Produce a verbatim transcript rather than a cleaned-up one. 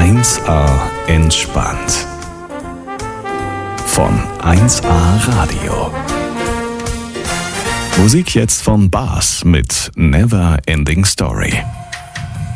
eins A entspannt. Von eins A Radio. Musik jetzt von Bas mit Never Ending Story.